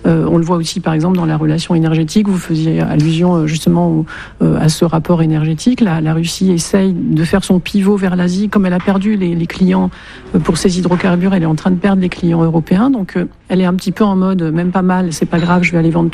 On le voit aussi par exemple dans la relation énergétique. Vous faisiez allusion justement à ce rapport énergétique. La Russie essaye de faire son pivot vers l'Asie. Comme elle a perdu les clients pour ses hydrocarbures, elle est en train de perdre les clients européens. Donc elle est un petit peu en mode, même pas mal, c'est pas grave, je vais aller vendre